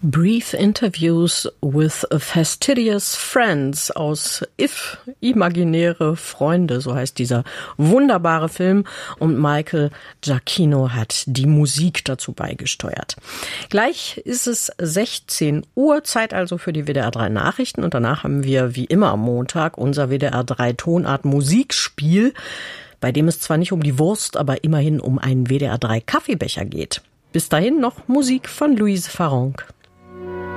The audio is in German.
Brief Interviews with Fastidious Friends aus If, Imaginäre Freunde, so heißt dieser wunderbare Film, und Michael Giacchino hat die Musik dazu beigesteuert. Gleich ist es 16 Uhr, Zeit also für die WDR 3 Nachrichten, und danach haben wir wie immer am Montag unser WDR 3 Tonart Musikspiel, bei dem es zwar nicht um die Wurst, aber immerhin um einen WDR 3 Kaffeebecher geht. Bis dahin noch Musik von Louise Farrenc.